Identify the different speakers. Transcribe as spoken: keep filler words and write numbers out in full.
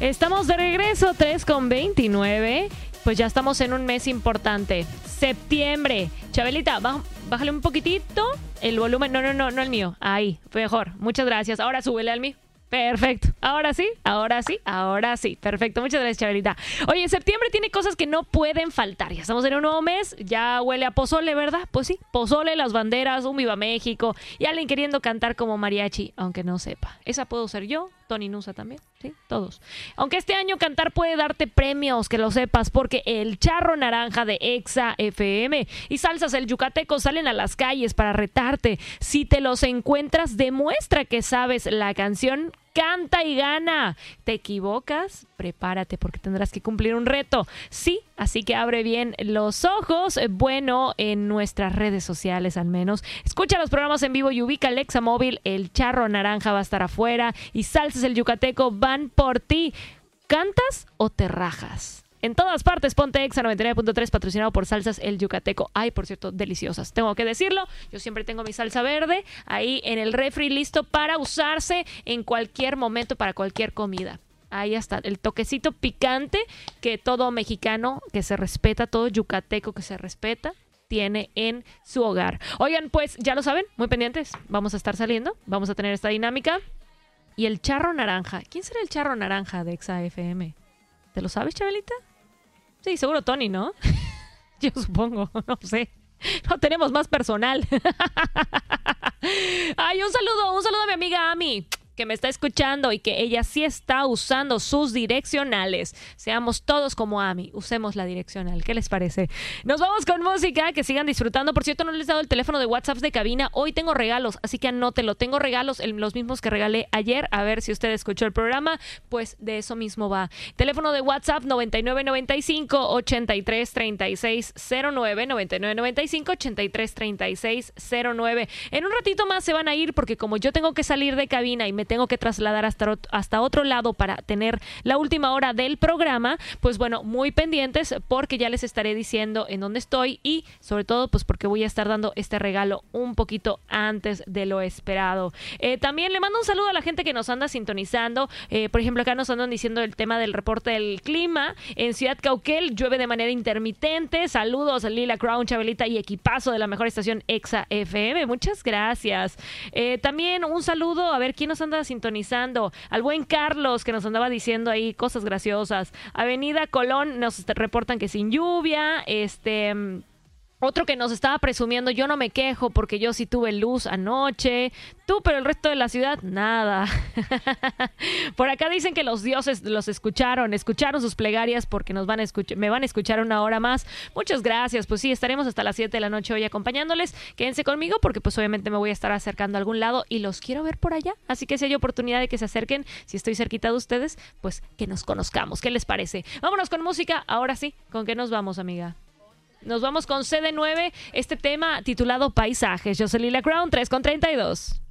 Speaker 1: Estamos de regreso, tres con veintinueve. Pues ya estamos en un mes importante. Septiembre. Chabelita, bá- bájale un poquitito el volumen. No, no, no, no el mío. Ahí, mejor. Muchas gracias. Ahora súbele al mío. Perfecto. Ahora sí, ahora sí, ahora sí. Perfecto. Muchas gracias, Chabelita. Oye, septiembre tiene cosas que no pueden faltar. Ya estamos en un nuevo mes. Ya huele a pozole, ¿verdad? Pues sí. Pozole, las banderas, un Viva México y alguien queriendo cantar como mariachi, aunque no sepa. Esa puedo ser yo, Tony Nusa también, ¿sí? Todos. Aunque este año cantar puede darte premios, que lo sepas, porque el Charro Naranja de Exa F M y Salsas el Yucateco salen a las calles para retarte. Si te los encuentras, demuestra que sabes la canción. Canta y gana. ¿Te equivocas? Prepárate porque tendrás que cumplir un reto. Sí, así que abre bien los ojos. Bueno, en nuestras redes sociales al menos. Escucha los programas en vivo y ubica Alexa Móvil. El Charro Naranja va a estar afuera y Salsas el Yucateco van por ti. ¿Cantas o te rajas? En todas partes, ponte Exa noventa y nueve punto tres, patrocinado por Salsas el Yucateco. Ay, por cierto, deliciosas. Tengo que decirlo, yo siempre tengo mi salsa verde ahí en el refri listo para usarse en cualquier momento, para cualquier comida. Ahí está, el toquecito picante que todo mexicano que se respeta, todo yucateco que se respeta, tiene en su hogar. Oigan, pues ya lo saben, muy pendientes. Vamos a estar saliendo, vamos a tener esta dinámica. Y el Charro Naranja. ¿Quién será el Charro Naranja de Exa F M? ¿Te lo sabes, Chabelita? Sí, seguro Tony, ¿no? Yo supongo, no sé. No tenemos más personal. Ay, un saludo, un saludo a mi amiga Ami, que me está escuchando y que ella sí está usando sus direccionales. Seamos todos como Ami, usemos la direccional. ¿Qué les parece? Nos vamos con música, que sigan disfrutando. Por cierto, no les he dado el teléfono de WhatsApp de cabina. Hoy tengo regalos, así que anótelo. Tengo regalos, el- los mismos que regalé ayer. A ver si usted escuchó el programa, pues de eso mismo va. Teléfono de WhatsApp noventa y nueve noventa y cinco, ochenta y tres, treinta y seis cero nueve, noventa y nueve noventa y cinco, ochenta y tres, treinta y seis cero nueve. En un ratito más se van a ir porque como yo tengo que salir de cabina y me tengo que trasladar hasta, ot- hasta otro lado para tener la última hora del programa, pues bueno, muy pendientes porque ya les estaré diciendo en dónde estoy y sobre todo pues porque voy a estar dando este regalo un poquito antes de lo esperado. Eh, también le mando un saludo a la gente que nos anda sintonizando. Eh, por ejemplo, acá nos andan diciendo el tema del reporte del clima. En Ciudad Cauquel llueve de manera intermitente. Saludos a Lila Crown, Chabelita y equipazo de la mejor estación Exa F M. Muchas gracias. Eh, también un saludo, a ver quién nos anda sintonizando. Al buen Carlos, que nos andaba diciendo ahí cosas graciosas. Avenida Colón nos reportan que sin lluvia. Este... Otro que nos estaba presumiendo, yo no me quejo porque yo sí tuve luz anoche. Tú, pero el resto de la ciudad, nada. Por acá dicen que los dioses los escucharon, escucharon sus plegarias porque nos van a escuchar, me van a escuchar una hora más. Muchas gracias. Pues sí, estaremos hasta las siete de la noche hoy acompañándoles. Quédense conmigo porque pues obviamente me voy a estar acercando a algún lado y los quiero ver por allá. Así que si hay oportunidad de que se acerquen, si estoy cerquita de ustedes, pues que nos conozcamos. ¿Qué les parece? Vámonos con música. Ahora sí, ¿con qué nos vamos, amiga? Nos vamos con C D nueve, este tema titulado Paisajes. Yo soy Lila Crown, tres con treinta y dos.